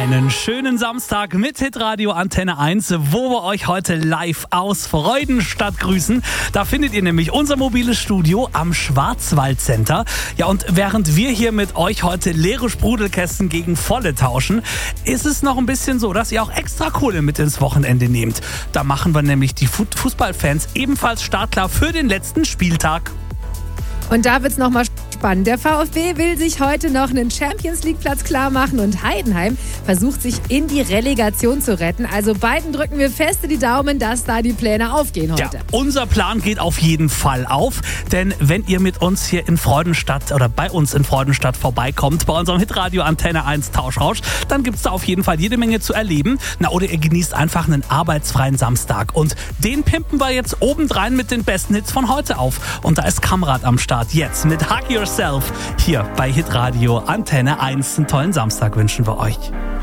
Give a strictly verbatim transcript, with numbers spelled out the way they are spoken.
Einen schönen Samstag mit Hitradio Antenne eins, wo wir euch heute live aus Freudenstadt grüßen. Da findet ihr nämlich unser mobiles Studio am Schwarzwaldcenter. Ja, und während wir hier mit euch heute leere Sprudelkästen gegen volle tauschen, ist es noch ein bisschen so, dass ihr auch extra Kohle mit ins Wochenende nehmt. Da machen wir nämlich die Fußballfans ebenfalls startklar für den letzten Spieltag. Und da wird's nochmal spannend. Der VfB will sich heute noch einen Champions-League-Platz klar machen und Heidenheim versucht sich in die Relegation zu retten. Also beiden drücken wir feste die Daumen, dass da die Pläne aufgehen heute. Ja, unser Plan geht auf jeden Fall auf, denn wenn ihr mit uns hier in Freudenstadt oder bei uns in Freudenstadt vorbeikommt, bei unserem Hitradio Antenne eins Tauschrausch, dann gibt's da auf jeden Fall jede Menge zu erleben. Na, oder ihr genießt einfach einen arbeitsfreien Samstag und den pimpen wir jetzt obendrein mit den besten Hits von heute auf. Und da ist Kamrat am Start. Jetzt mit Hug Yourself hier bei Hitradio Antenne eins. Einen tollen Samstag wünschen wir euch.